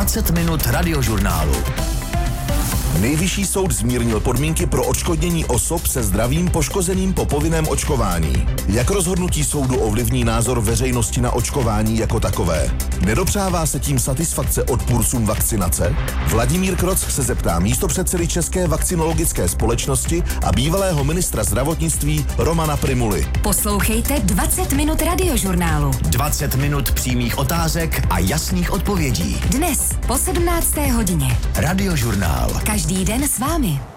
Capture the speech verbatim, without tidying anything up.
dvacet minut radiožurnálu. Nejvyšší soud zmírnil podmínky pro odškodnění osob se zdravím poškozeným po povinném očkování. Jak rozhodnutí soudu ovlivní názor veřejnosti na očkování jako takové? Nedopřává se tím satisfakce odpůrcům vakcinace? Vladimír Kroc se zeptá místopředsedy České vakcinologické společnosti a bývalého ministra zdravotnictví Romana Prymuly. Poslouchejte dvacet minut radiožurnálu. dvacet minut přímých otázek a jasných odpovědí. Dnes po sedmnácté hodině. Radiožurnál. Každý den s vámi.